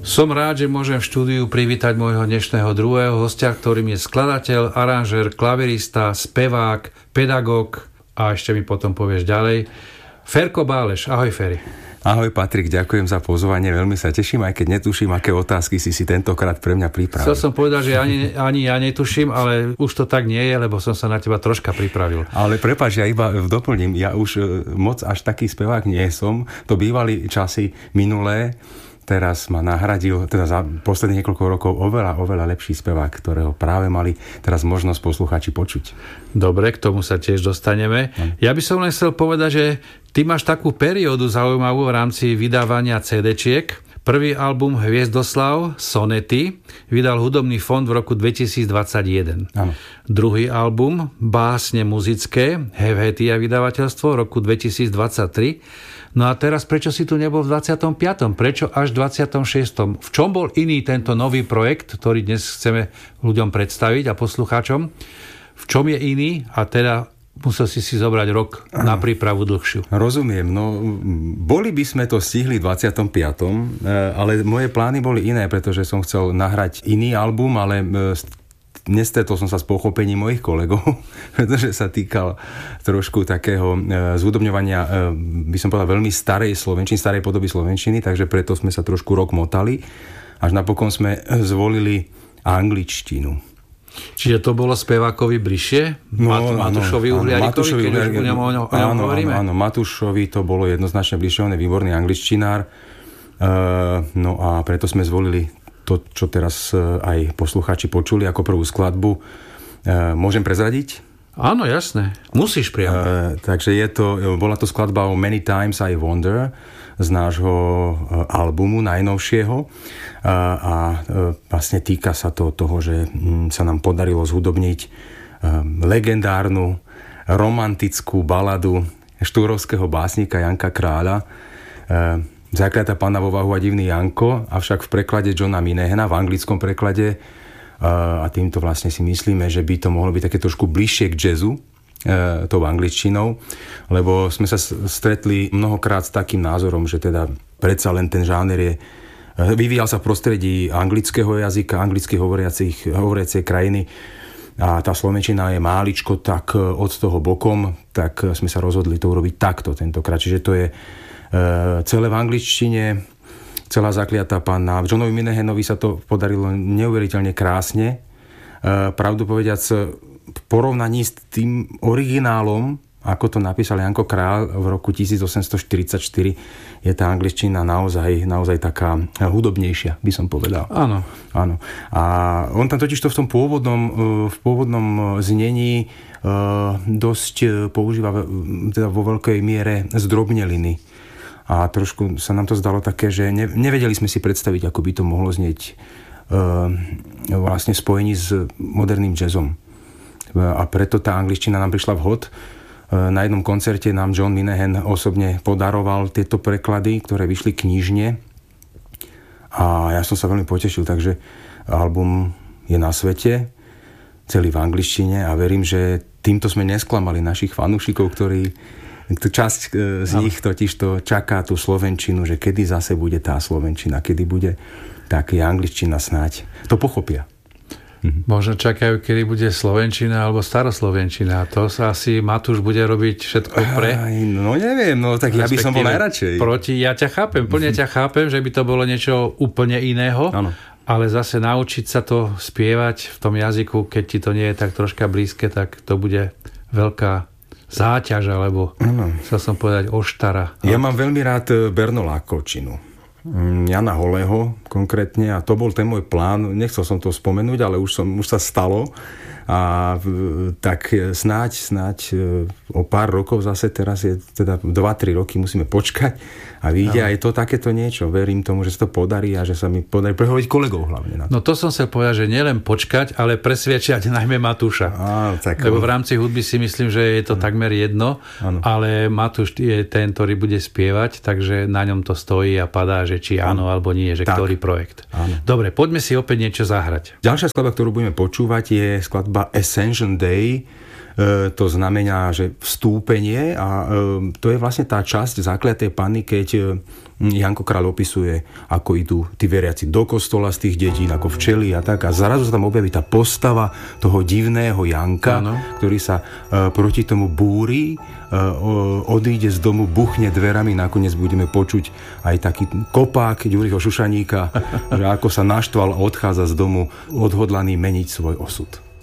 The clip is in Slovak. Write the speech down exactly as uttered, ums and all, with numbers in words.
Som rád, že môžem v štúdiu privítať môjho dnešného druhého hostia, ktorým je skladateľ, aranžér, klavirista, spevák, pedagóg a ešte mi potom povieš ďalej. Ferko Báleš. Ahoj, Feri. Ahoj, Patrik, ďakujem za pozvanie, veľmi sa teším, aj keď netuším, aké otázky si si tentokrát pre mňa pripravil. Chcel som povedať, že ani, ani ja netuším, ale už to tak nie je, lebo som sa na teba troška pripravil. Ale prepáč, ja iba doplním, ja už moc až taký spevák nie som, to bývali časy minulé. Teraz ma nahradil, teda za posledných niekoľko rokov oveľa, oveľa lepší spevák, ktorého práve mali teraz možnosť poslucháči počuť. Dobre, k tomu sa tiež dostaneme. Hm. Ja by som len chcel povedať, že ty máš takú periódu zaujímavú v rámci vydávania cé déčiek. Prvý album Hviezdoslav, Sonety, vydal Hudobný fond v roku dvetisícdvadsaťjeden. Áno. Druhý album Básne muzické, Helvetia vydavateľstvo, v roku dvetisícdvadsaťtri. No a teraz, prečo si tu nebol v dvadsiatom piatom? Prečo až v dvadsiatom šiestom? V čom bol iný tento nový projekt, ktorý dnes chceme ľuďom predstaviť a poslucháčom? V čom je iný? A teda musel si si zobrať rok na prípravu dlhšiu. Rozumiem. No, boli by sme to stihli v dvadsiatom piatom, ale moje plány boli iné, pretože som chcel nahrať iný album, ale nestretol som sa s pochopením mojich kolegov, pretože sa týkal trošku takého zhudobňovania, by som povedal, veľmi starej slovenčiny, starej podoby slovenčiny, takže preto sme sa trošku rok motali, až napokon sme zvolili angličtinu. Čiže to bolo spevákovi bližšie? No, Mat- Matúšovi Uhliarikovi, keď už o ňom, o ňom áno, hovoríme? Áno, áno, Matúšovi to bolo jednoznačne bližšie, on je výborný angličtinár, no a preto sme zvolili to, čo teraz aj poslucháči počuli ako prvú skladbu. Môžem prezradiť? Áno, jasné. Musíš priamo. Uh, takže je to, bola to skladba o Many Times I Wonder z nášho albumu najnovšieho. Uh, a uh, vlastne týka sa to toho, že um, sa nám podarilo zhudobniť um, legendárnu romantickú baladu štúrovského básnika Janka Kráľa. Uh, Zakliatá panna vo vahu a divný Janko, avšak v preklade Johna Minehena, v anglickom preklade, a týmto vlastne si myslíme, že by to mohlo byť také trošku bližšie k jazzu, tou angličtinou, lebo sme sa stretli mnohokrát s takým názorom, že teda predsa len ten žáner je, vyvíjal sa v prostredí anglického jazyka, anglicky hovoriacich, hovoriacej krajiny a tá slovenčina je máličko tak od toho bokom, tak sme sa rozhodli to urobiť takto tentokrát. Čiže to je celé v angličtine, celá zakliatá panna. Johnovi Minehenovi sa to podarilo neuveriteľne krásne. Pravdu povediac, v porovnaní s tým originálom, ako to napísal Janko Král v roku tisícosemstoštyridsaťštyri, je tá angličtina naozaj, naozaj taká hudobnejšia, by som povedal. Áno. Áno. A on tam totiž to v tom pôvodnom, v pôvodnom znení dosť používa teda vo veľkej miere zdrobneliny. A trošku sa nám to zdalo také, že nevedeli sme si predstaviť, ako by to mohlo znieť e, vlastne v spojení s moderným jazzom. A preto tá angličtina nám prišla vhod. E, na jednom koncerte nám John Minehen osobne podaroval tieto preklady, ktoré vyšli knižne. A ja som sa veľmi potešil, takže album je na svete, celý v angličtine a verím, že týmto sme nesklamali našich fanúšikov, ktorí časť z nich totiž to čaká tú slovenčinu, že kedy zase bude tá slovenčina, kedy bude taká angličtina snáď. To pochopia. Mhm. Možno čakajú, kedy bude slovenčina alebo staroslovenčina. To sa asi Matúš bude robiť všetko pre. Aj, no neviem, no tak ja by som bol najradšej. Proti, ja ťa chápem, plne ťa chápem, že by to bolo niečo úplne iného. Áno. Ale zase naučiť sa to spievať v tom jazyku, keď ti to nie je tak troška blízke, tak to bude veľká záťaž, alebo ano. Chcel som povedať oštara. Ja mám veľmi rád Berno Lákovčinu. Jana Holého konkrétne a to bol ten môj plán. Nechcel som to spomenúť, ale už, som, už sa stalo. A tak snáď, snáď o pár rokov zase, teraz je teda dva tri roky musíme počkať a vyjde aj to takéto niečo. Verím tomu, že sa to podarí a že sa mi podarí prehovoriť kolegov hlavne na to. No to som sa povedal, že nielen počkať, ale presviečať najmä Matúša. Á, tak... Lebo v rámci hudby si myslím, že je to ano. Takmer jedno, ano. Ale Matúš je ten, ktorý bude spievať, takže na ňom to stojí a padá, že či áno alebo nie, že tak. Ktorý projekt. Ano. Dobre, poďme si opäť niečo zahrať. Ďalšia skladba, ktorú budeme počúvať, je skladba Ascension Day to znamená, že vstúpenie a to je vlastne tá časť zakliatej panny, keď Janko Kráľ opisuje, ako idú tí veriaci do kostola z tých dedín, ako včely a tak. A zrazu sa tam objaví tá postava toho divného Janka, ano. Ktorý sa uh, proti tomu búri, uh, odíde z domu, buchne dverami, nakoniec budeme počuť aj taký kopák Ďuriho Šušaníka, že ako sa naštval a odchádza z domu odhodlaný meniť svoj osud.